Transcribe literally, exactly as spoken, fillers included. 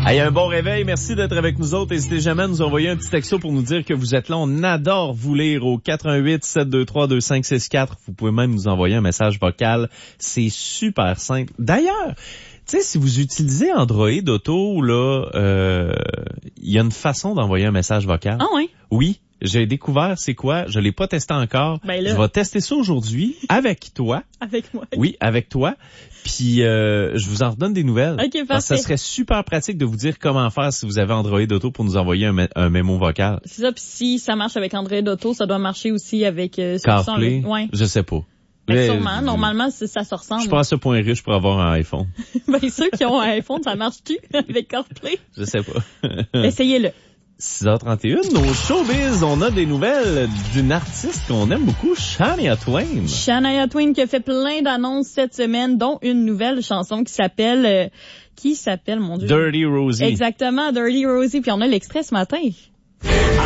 Hey, un bon réveil, merci d'être avec nous autres. N'hésitez jamais à nous envoyer un petit texto pour nous dire que vous êtes là. On adore vous lire au quatre un huit, sept deux trois, deux cinq six quatre. Vous pouvez même nous envoyer un message vocal. C'est super simple. D'ailleurs, tu sais, si vous utilisez Android Auto, là, euh, il y a une façon d'envoyer un message vocal. Ah oui? Oui. J'ai découvert c'est quoi. Je l'ai pas testé encore. Ben là. Je vais tester ça aujourd'hui avec toi. Avec moi. Oui, avec toi. Puis euh, je vous en redonne des nouvelles. OK, parfait. Parce que ça serait super pratique de vous dire comment faire si vous avez Android Auto pour nous envoyer un, un mémo vocal. C'est ça, puis si ça marche avec Android Auto, ça doit marcher aussi avec euh, CarPlay, ouais. Je sais pas. Ben, Mais, sûrement, normalement ça, ça se ressemble. Je pense ce point riche pour avoir un iPhone. Ben ceux qui ont un iPhone, ça marche-tu avec CarPlay? Je sais pas. Essayez-le. six heures trente et un, nos showbiz, on a des nouvelles d'une artiste qu'on aime beaucoup, Shania Twain. Shania Twain qui a fait plein d'annonces cette semaine, dont une nouvelle chanson qui s'appelle... Euh, qui s'appelle, mon Dieu? Dirty Rosie. Exactement, Dirty Rosie. Puis on a l'extrait ce matin.